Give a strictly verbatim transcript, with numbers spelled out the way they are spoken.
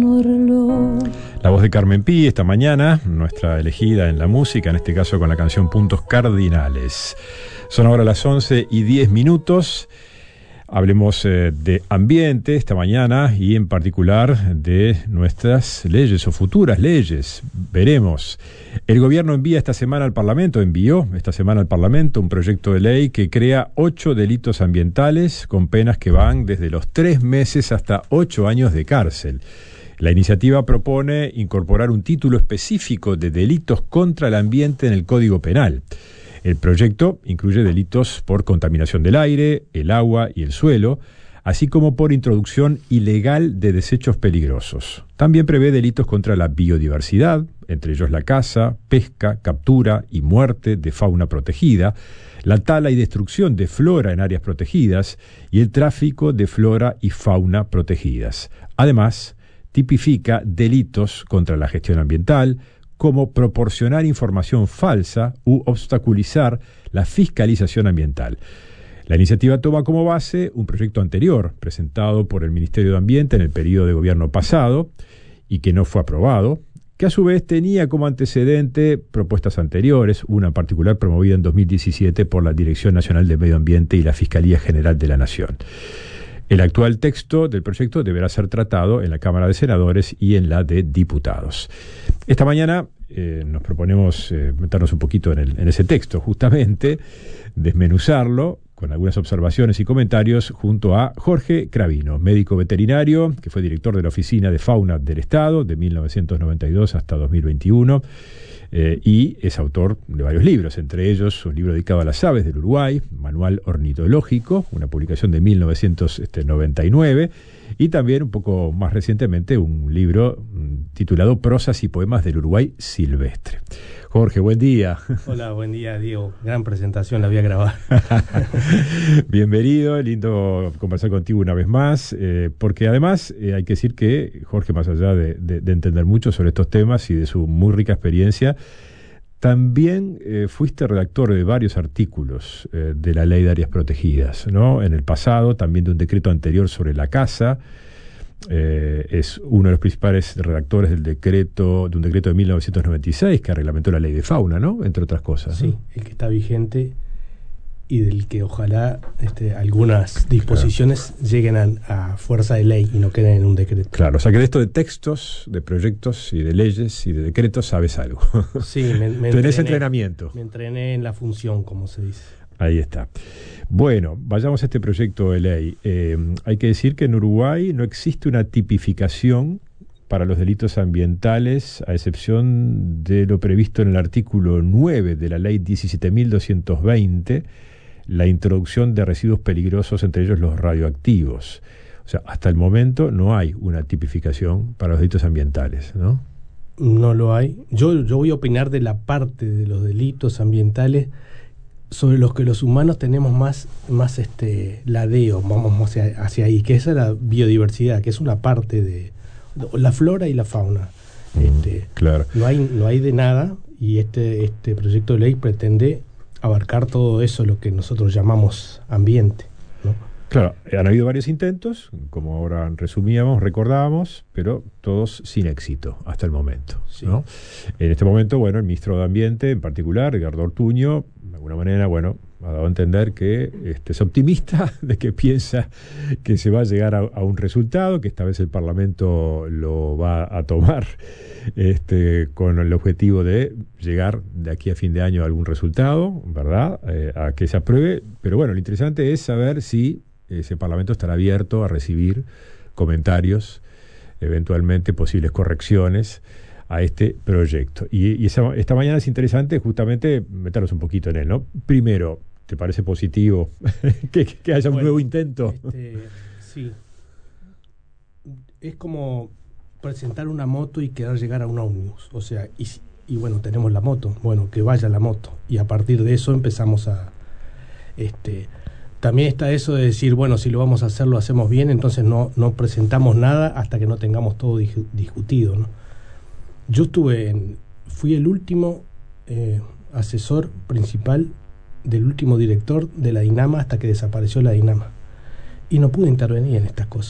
amorlo. La voz de Carmen Pi esta mañana, nuestra elegida en la música, en este caso con la canción Puntos Cardinales. Son ahora las once y diez minutos. Hablemos eh, de ambiente esta mañana y en particular de nuestras leyes o futuras leyes. Veremos. El gobierno envía esta semana al Parlamento, envió esta semana al Parlamento un proyecto de ley que crea ocho delitos ambientales con penas que van desde los tres meses hasta ocho años de cárcel. La iniciativa propone incorporar un título específico de delitos contra el ambiente en el Código Penal. El proyecto incluye delitos por contaminación del aire, el agua y el suelo, así como por introducción ilegal de desechos peligrosos. También prevé delitos contra la biodiversidad, entre ellos la caza, pesca, captura y muerte de fauna protegida, la tala y destrucción de flora en áreas protegidas y el tráfico de flora y fauna protegidas. Además, tipifica delitos contra la gestión ambiental, como proporcionar información falsa u obstaculizar la fiscalización ambiental. La iniciativa toma como base un proyecto anterior, presentado por el Ministerio de Ambiente en el periodo de gobierno pasado, y que no fue aprobado, que a su vez tenía como antecedente propuestas anteriores, una en particular promovida en dos mil diecisiete por la Dirección Nacional de Medio Ambiente y la Fiscalía General de la Nación. El actual texto del proyecto deberá ser tratado en la Cámara de Senadores y en la de Diputados. Esta mañana eh, nos proponemos eh, meternos un poquito en, el, en ese texto, justamente, desmenuzarlo con algunas observaciones y comentarios junto a Jorge Cravino, médico veterinario, que fue director de la Oficina de Fauna del Estado de mil novecientos noventa y dos hasta dos mil veintiuno, eh, y es autor de varios libros, entre ellos un libro dedicado a las aves del Uruguay, Manual Ornitológico, una publicación de mil novecientos noventa y nueve, y también un poco más recientemente un libro mm, titulado Prosas y Poemas del Uruguay Silvestre. Jorge, buen día. Hola, buen día, Diego. Gran presentación, la voy a grabar. Bienvenido, lindo conversar contigo una vez más, eh, porque además eh, hay que decir que Jorge, más allá de, de, de entender mucho sobre estos temas y de su muy rica experiencia, también eh, fuiste redactor de varios artículos eh, de la Ley de Áreas Protegidas, ¿no? En el pasado, también de un decreto anterior sobre la caza. Eh, es uno de los principales redactores del decreto, de un decreto de mil novecientos noventa y seis que reglamentó la ley de fauna, ¿no? Entre otras cosas. Sí, ¿no? El que está vigente y del que ojalá este, algunas disposiciones claro. lleguen a, a fuerza de ley y no queden en un decreto. Claro, o sea que de esto de textos, de proyectos y de leyes y de decretos sabes algo. Sí, me, me Tenés entrené, entrenamiento. Me entrené en la función, como se dice. Ahí está. Bueno, vayamos a este proyecto de ley. Eh, hay que decir que en Uruguay no existe una tipificación para los delitos ambientales, a excepción de lo previsto en el artículo nueve de la ley diecisiete mil doscientos veinte, la introducción de residuos peligrosos, entre ellos los radioactivos. O sea, hasta el momento no hay una tipificación para los delitos ambientales, ¿no? No lo hay. Yo, yo voy a opinar de la parte de los delitos ambientales sobre los que los humanos tenemos más, más este ladeo, vamos hacia, hacia ahí, que esa es la biodiversidad, que es una parte de la flora y la fauna. Mm, este, claro. No hay, no hay de nada, y este, este proyecto de ley pretende abarcar todo eso, lo que nosotros llamamos ambiente, ¿no? Claro, han habido varios intentos, como ahora resumíamos, recordábamos, pero todos sin éxito hasta el momento, sí. ¿no? En este momento, bueno, el ministro de Ambiente, en particular, Edgardo Ortuño, de alguna manera, bueno, ha dado a entender que este, es optimista, de que piensa que se va a llegar a, a un resultado, que esta vez el Parlamento lo va a tomar este, con el objetivo de llegar de aquí a fin de año a algún resultado, ¿verdad? Eh, a que se apruebe, pero bueno, lo interesante es saber si ese Parlamento estará abierto a recibir comentarios, eventualmente posibles correcciones a este proyecto. Y, y esa, esta mañana es interesante justamente meternos un poquito en él, ¿no? Primero, ¿te parece positivo que, que haya un bueno, nuevo intento? Este, sí. Es como presentar una moto y querer llegar a un ómnibus. O sea, y, y bueno, tenemos la moto. Bueno, que vaya la moto. Y a partir de eso empezamos a... este También está eso de decir, bueno, si lo vamos a hacer, lo hacemos bien, entonces no, no presentamos nada hasta que no tengamos todo dis- discutido, ¿no? Yo estuve en, fui el último eh, asesor principal del último director de la DINAMA hasta que desapareció la DINAMA. Y no pude intervenir en estas cosas.